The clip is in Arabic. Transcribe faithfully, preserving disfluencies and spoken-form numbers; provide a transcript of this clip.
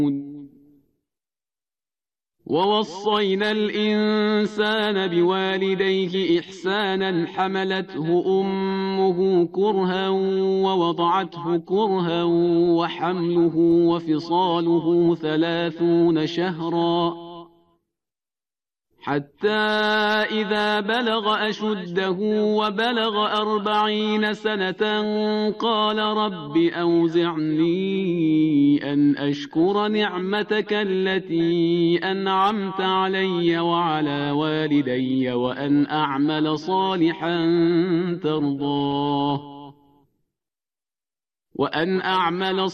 ووصينا الإنسان بوالديه إحسانا حملته أمه كرها ووضعته كرها وحمله وفصاله ثلاثون شهرا حتى إذا بلغ أشده وبلغ أربعين سنة قال رب أوزعني أن أشكر نعمتك التي أنعمت علي وعلى والدي وأن أعمل صالحا ترضاه وأن أعمل